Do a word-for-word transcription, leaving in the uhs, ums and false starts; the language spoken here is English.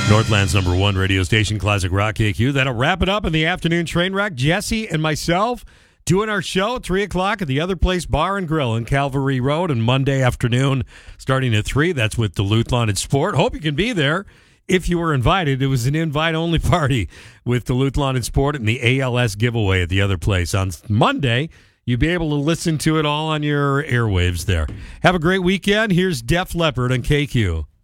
Northland's number one radio station, Classic Rock K Q. That'll wrap it up in the afternoon train wreck. Jesse and myself doing our show at three o'clock at the Other Place Bar and Grill on Calvary Road, and Monday afternoon starting at three. That's with Duluth Lawn and Sport. Hope you can be there if you were invited. It was an invite-only party with Duluth Lawn and Sport and the A L S giveaway at the Other Place. On Monday, you'll be able to listen to it all on your airwaves there. Have a great weekend. Here's Def Leppard on K Q.